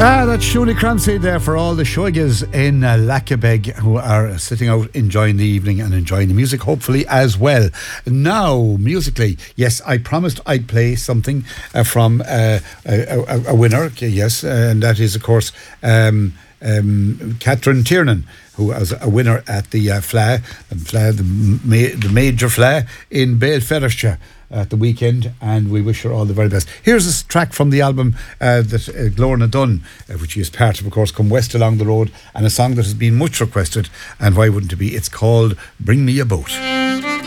That's Shuli Cramsey there for all the shoigas in Lackabeg who are sitting out enjoying the evening and enjoying the music, hopefully, as well. Now, musically, yes, I promised I'd play something from a winner, yes, and that is, of course, Catherine Tiernan, who was a winner at the the major Fleadh in Belfast at the weekend, and we wish her all the very best. Here's a track from the album that Glorna done, which is part of course, Come West Along the Road, and a song that has been much requested, and why wouldn't it be? It's called Bring Me a Boat.